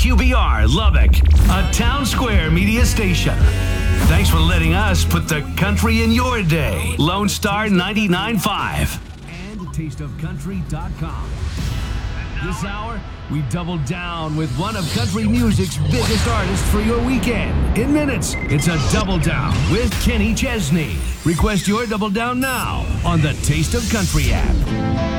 WQBR Lubbock, a Town Square media station. Thanks for letting us put the country in your day. Lone Star 99.5 and tasteofcountry.com. This hour, we double down with one of country music's biggest artists for your weekend. In minutes, it's a Double Down with Kenny Chesney. Request your Double Down now on the Taste of Country app.